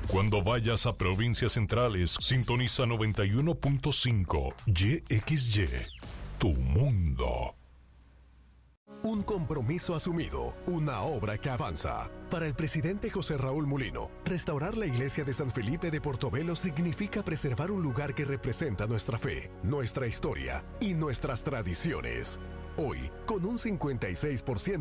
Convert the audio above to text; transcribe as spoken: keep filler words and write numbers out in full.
Cuando vayas a provincias centrales, sintoniza noventa y uno punto cinco Y X Y, tu mundo. Un compromiso asumido, una obra que avanza. Para el presidente José Raúl Mulino, restaurar la iglesia de San Felipe de Portobelo significa preservar un lugar que representa nuestra fe, nuestra historia y nuestras tradiciones. Hoy, con un cincuenta y seis por ciento